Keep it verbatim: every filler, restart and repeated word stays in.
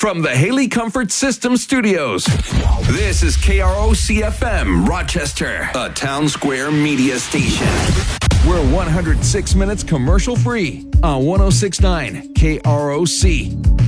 From the Haley Comfort System Studios, this is K R O C F M, Rochester, a Town Square media station. We're one hundred six minutes commercial free on one oh six point nine K R O C.